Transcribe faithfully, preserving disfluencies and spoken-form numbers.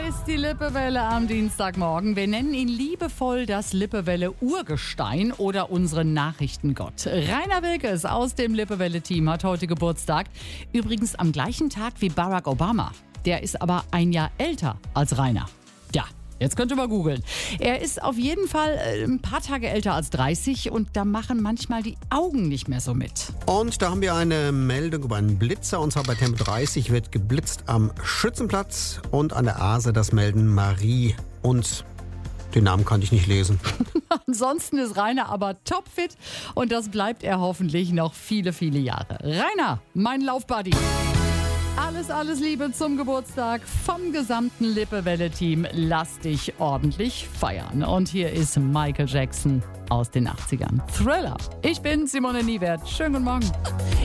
ist die Lippewelle am Dienstagmorgen. Wir nennen ihn liebevoll das Lippewelle-Urgestein oder unseren Nachrichtengott. Rainer Wilkes aus dem Lippewelle-Team hat heute Geburtstag. Übrigens am gleichen Tag wie Barack Obama. Der ist aber ein Jahr älter als Rainer. Ja. Jetzt könnt ihr mal googeln. Er ist auf jeden Fall äh, ein paar Tage älter als dreißig und da machen manchmal die Augen nicht mehr so mit. Und da haben wir eine Meldung über einen Blitzer. Und zwar bei Tempo dreißig wird geblitzt am Schützenplatz und an der Aase. Das melden Marie und den Namen kann ich nicht lesen. Ansonsten ist Rainer aber topfit und das bleibt er hoffentlich noch viele, viele Jahre. Rainer, mein Laufbuddy. Alles, alles Liebe zum Geburtstag vom gesamten Lippewelle-Team. Lass dich ordentlich feiern. Und hier ist Michael Jackson aus den achtzigern. Thriller. Ich bin Simone Niewert. Schönen guten Morgen.